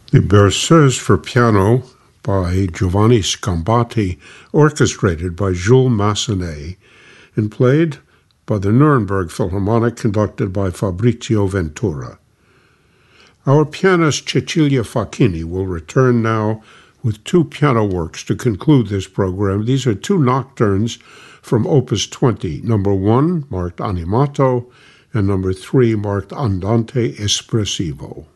The Berceuse for piano by Giovanni Scambati, orchestrated by Jules Massenet, and played by the Nuremberg Philharmonic, conducted by Fabrizio Ventura. Our pianist Cecilia Facchini will return now with two piano works to conclude this program. These are two nocturnes from Opus 20, number 1 marked Animato and number 3 marked Andante Espressivo.